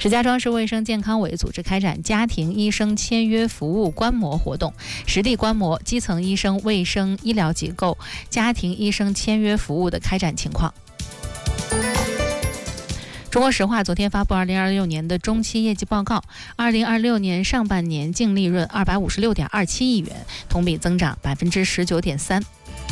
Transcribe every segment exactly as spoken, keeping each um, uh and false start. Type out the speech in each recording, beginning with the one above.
石家庄市卫生健康委组织开展家庭医生签约服务观摩活动，实地观摩基层医生、卫生医疗机构家庭医生签约服务的开展情况。中国石化昨天发布二零二六年的中期业绩报告，二零二六年上半年净利润二百五十六点二七亿元，同比增长百分之十九点三。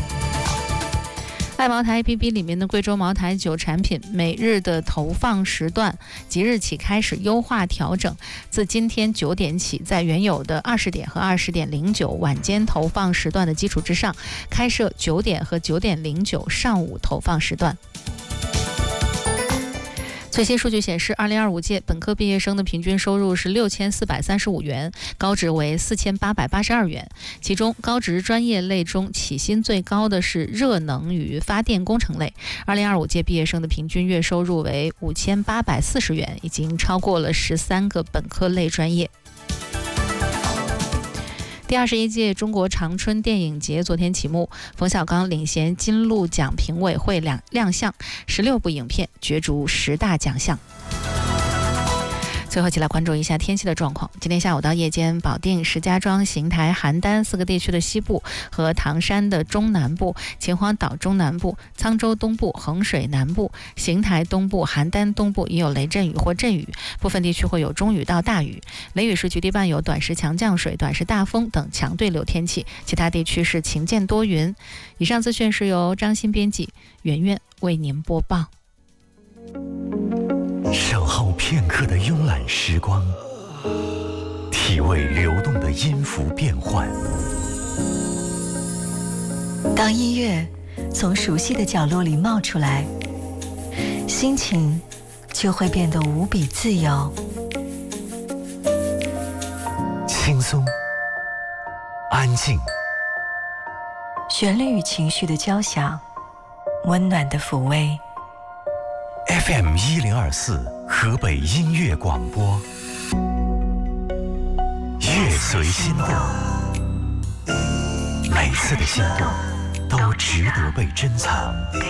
爱茅台 A P P 里面的贵州茅台酒产品每日的投放时段即日起开始优化调整，自今天九点起，在原有的二十点和二十点零九晚间投放时段的基础之上，开设九点和九点零九上午投放时段。最新数据显示，二零二五届本科毕业生的平均收入是六千四百三十五元，高职为四千八百八十二元。其中，高职专业类中起薪最高的是热能与发电工程类。二零二五届毕业生的平均月收入为五千八百四十元，已经超过了十三个本科类专业。第二十一届中国长春电影节昨天启幕，冯小刚领衔金鹿奖评委会亮亮相，十六部影片角逐十大奖项。最后，一起来关注一下天气的状况。今天下午到夜间，保定、石家庄、邢台、邯郸四个地区的西部和唐山的中南部、秦皇岛中南部、沧州东部、衡水南部、邢台东部、邯郸东部也有雷阵雨或阵雨，部分地区会有中雨到大雨。雷雨时局地伴有短时强降水、短时大风等强对流天气，其他地区是晴间多云。以上资讯是由张欣编辑，圆圆为您播报。 守候片刻的慵懒时光，体味流动的音符变换。 当音乐从熟悉的角落里冒出来，心情就会变得无比自由。 轻松，安静， 旋律与情绪的交响，温暖的抚慰。 F M 一零二四河北音乐广播，乐随心动，每次的心动都值得被珍藏。